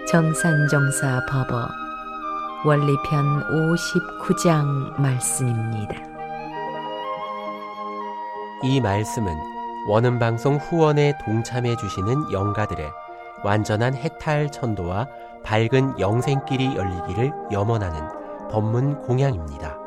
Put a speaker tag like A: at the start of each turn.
A: 정산정사 법어 원리편 59장 말씀입니다.
B: 이 말씀은 원음방송 후원에 동참해 주시는 영가들의 완전한 해탈 천도와 밝은 영생길이 열리기를 염원하는 법문 공양입니다.